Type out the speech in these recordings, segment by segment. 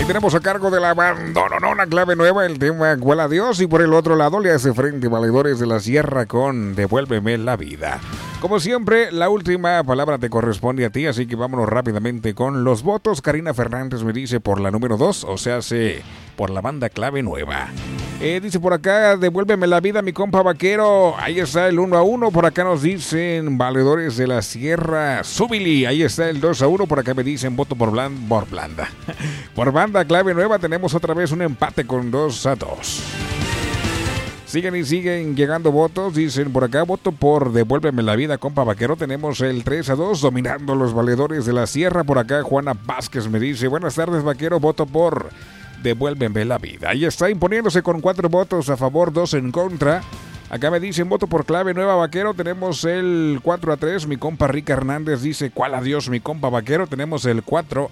Ahí tenemos a cargo del abandono, ¿no? Una clave nueva, el tema Cuál a Dios. Y por el otro lado le hace frente Valedores de la Sierra con Devuélveme la vida. Como siempre, la última palabra te corresponde a ti, así que vámonos rápidamente con los votos. Karina Fernández me dice por la número 2, o sea, por la banda clave nueva. Dice por acá, Devuélveme la vida, mi compa vaquero. Ahí está el 1-1. Por acá nos dicen Valedores de la Sierra, Súbili. Ahí está el 2-1. Por acá me dicen voto por Blanda. Por banda clave nueva tenemos otra vez un empate con 2-2. Siguen y siguen llegando votos. Dicen por acá, voto por Devuélveme la vida, compa vaquero. Tenemos el 3-2, dominando los Valedores de la Sierra. Por acá Juana Vázquez me dice, buenas tardes vaquero, voto por Devuélveme la vida. Ahí está imponiéndose con 4 votos a favor, 2 en contra. Acá me dicen voto por clave nueva vaquero. Tenemos el 4-3. Mi compa Rica Hernández dice cuál adiós mi compa vaquero. Tenemos el 4-4.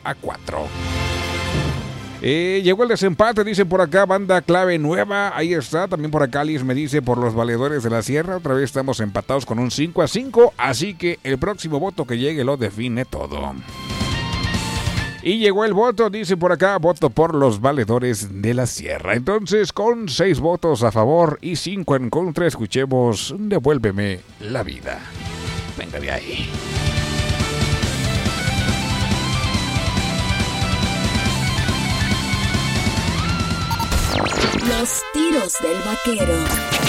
Llegó el desempate, dicen por acá, banda clave nueva. Ahí está, también por acá Alice me dice por los Valedores de la Sierra. Otra vez estamos empatados con un 5-5. Así que el próximo voto que llegue lo define todo. Y llegó el voto, dice por acá, voto por los Valedores de la Sierra. Entonces, con 6 votos a favor y 5 en contra, escuchemos Devuélveme la vida. Venga de ahí. Los tiros del vaquero.